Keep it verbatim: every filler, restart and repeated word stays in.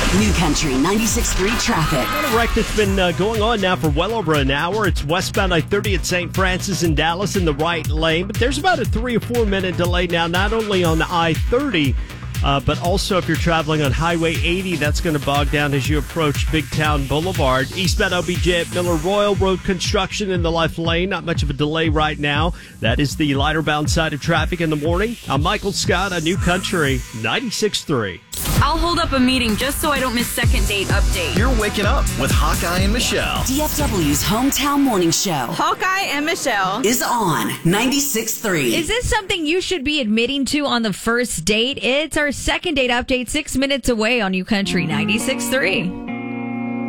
New Country ninety-six point three traffic. Got a wreck that's been uh, going on now for well over an hour. It's westbound I thirty at Saint Francis in Dallas in the right lane. But there's about a three or four minute delay now, not only on I thirty, uh, but also if you're traveling on Highway eighty, that's going to bog down as you approach Big Town Boulevard. Eastbound O B J at Miller Royal, road construction in the left lane. Not much of a delay right now. That is the lighter bound side of traffic in the morning. I'm Michael Scott on New Country ninety-six point three. I'll hold up a meeting just so I don't miss second date update. You're waking up with Hawkeye and Michelle. D F W's hometown morning show Hawkeye and Michelle is on ninety-six point three. Is this something you should be admitting to on the first date? It's our second date update, six minutes away on New Country ninety-six point three.